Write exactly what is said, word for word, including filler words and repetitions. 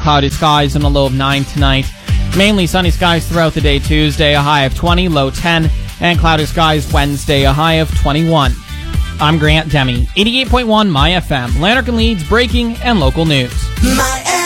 cloudy skies and a low of nine tonight. Mainly sunny skies throughout the day Tuesday, a high of twenty, low ten, and cloudy skies Wednesday, a high of twenty-one. I'm Grant Demi, eighty-eight point one My F M, Lanark and Leeds breaking and local news. My